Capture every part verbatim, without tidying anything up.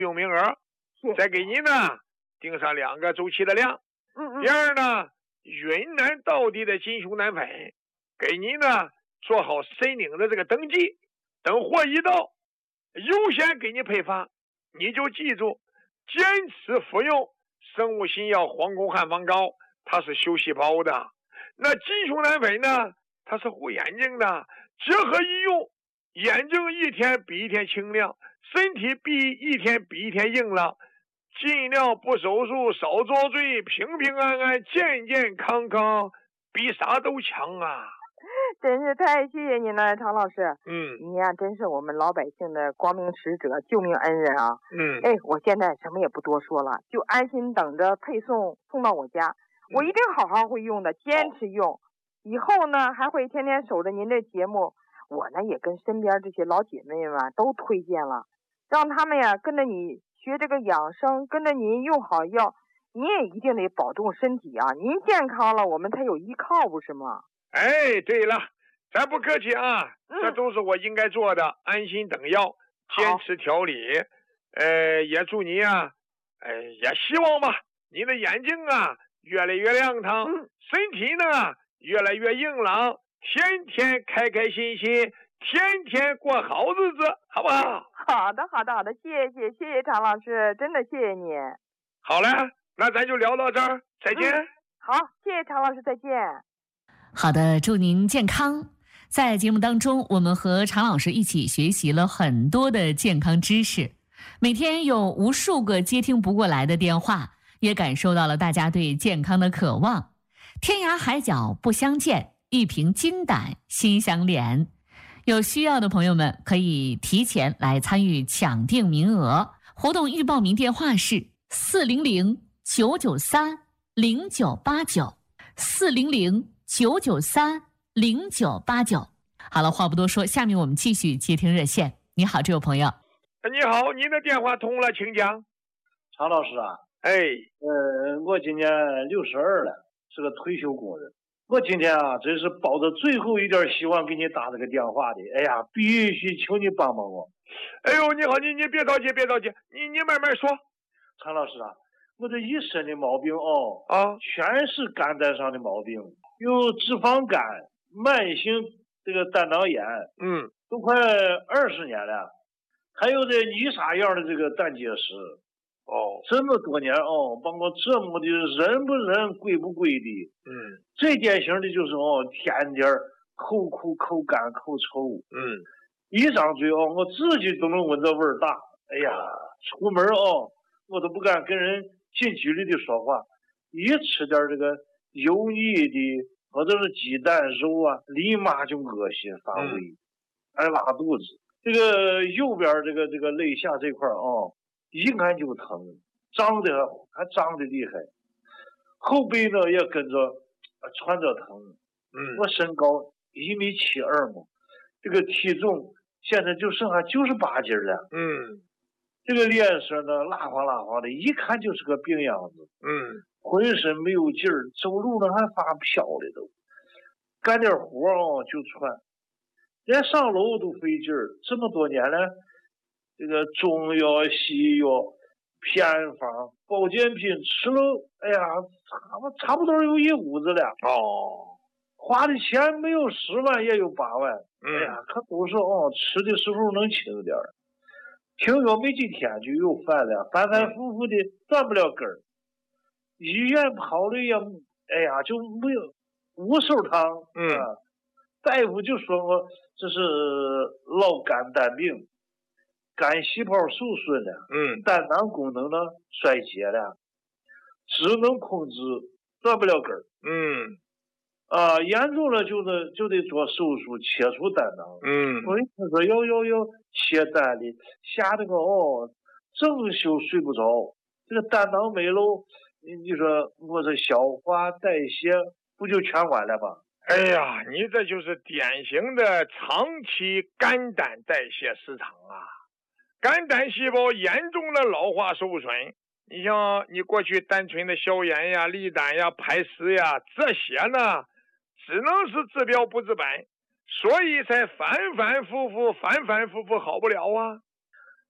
用名额，再给你呢定上两个周期的量。 嗯嗯。 第二呢，云南道地的金熊胆粉，给你呢做好申领的这个登记，等货一到，优先给你配发。你就记住，坚持服用生物新药黄宫汉方膏，它是修细胞的。那金熊胆粉呢，它是护眼睛的，结合一用，眼睛一天比一天清亮，身体比一天比一天硬朗，尽量不手术，少遭罪，平平安安，健健康康，比啥都强啊！ 真是太谢谢您了，常老师。 嗯， 你呀、啊，真是我们老百姓的光明使者、救命恩人啊！ 嗯， 哎，我现在什么也不多说了，就安心等着配送送到我家。嗯、我一定好好会用的，坚持用。以后呢，还会天天守着您的节目。我呢，也跟身边这些老姐妹们都推荐了，让他们呀跟着你学这个养生，跟着您用好药。您也一定得保重身体啊！您健康了，我们才有依靠，不是吗？ 哎，对了，咱不客气啊， 嗯、 这都是我应该做的，安心等药，坚持调理。呃，也祝你啊，哎、呃，也希望吧，你的眼睛啊越来越亮堂， 嗯、 身体呢越来越硬朗，天天开开心心，天天过好日子，好不好？ 好的，好的，好的，谢谢，谢谢常老师，真的谢谢你。 好了，那咱就聊到这儿，再见。 嗯、好，谢谢常老师，再见。 好的，祝您健康。在节目当中，我们和常老师一起学习了很多的健康知识，每天有无数个接听不过来的电话，也感受到了大家对健康的渴望。天涯海角不相见，一瓶金胆心相连。有需要的朋友们可以提前来参与抢定名额，活动预报名电话是四零零九九三零九八九四零零九九三零九八九。好了，话不多说，下面我们继续接听热线。你好，这位朋友。 你好，您的电话通了，请讲。 常老师啊， 哎， 呃，我今年六十二了，是个退休工人。我今天啊，真是抱着最后一点希望给你打这个电话的。哎呀，必须求你帮帮我。 哎呦，你好，你你别着急，别着急，你你慢慢说。 常老师啊，我这一身的毛病哦， 啊， 全是肝胆上的毛病，有脂肪肝、慢性这个胆囊炎， 嗯， 都快二十年了，还有这泥沙样的这个胆结石。 哦， 这么多年哦，把我折磨的人不人鬼不鬼的。 嗯， 最典型的就是哦，天天口苦口干口臭。 嗯， 一张嘴哦，我自己都能闻着味儿大。哎呀，出门哦，我都不敢跟人近距离的说话，一吃点这个油腻的或者是鸡蛋肉啊，立马就恶心发胃，爱拉肚子。这个右边这个这个肋下这块哦，一按就疼，胀的还胀的厉害，后背呢也跟着穿着疼。 嗯， 我身高一米七二嘛，这个体重现在就剩下九十八斤了。 嗯， 这个脸色呢蜡黄蜡黄的，一看就是个病样子。 嗯， 浑身没有劲儿，走路呢还发飘的都，干点活哦就喘，连上楼都费劲儿。这么多年了，这个中药西药偏方保健品吃了，哎呀，差不差不多有一屋子了。 哦， 花的钱没有十万也有八万。 嗯、 哎呀，可都是哦，吃的时候能轻点儿，停药没几天就又犯了，反反复复的断不了根儿。医院跑的也，哎呀，就没有无手汤。 嗯、 啊，大夫就说我这是老肝胆病，肝细胞受损了， 嗯， 胆囊功能呢衰竭了，只能控制，断不了根儿。 嗯， 啊，严重了就得就得做手术切除胆囊。 嗯， 所以他说要要要切胆的，吓得我哦，整宿睡不着。这个胆囊没了，你你说我这消化代谢不就全完了吗？ 哎呀，你这就是典型的长期肝胆代谢失常啊！肝胆细胞严重的老化受损。你像你过去单纯的消炎呀、利胆呀、排石呀，这些呢，只能是治标不治本，所以才反反复复、反反复复好不了啊！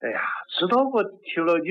哎呀，知道我听了你